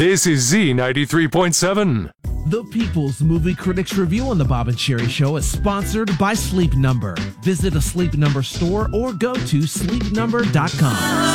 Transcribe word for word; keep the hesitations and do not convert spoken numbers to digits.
This is Z ninety-three point seven. The People's Movie Critics Review on the Bob and Sherry Show is sponsored by Sleep Number. Visit a Sleep Number store or go to sleep number dot com.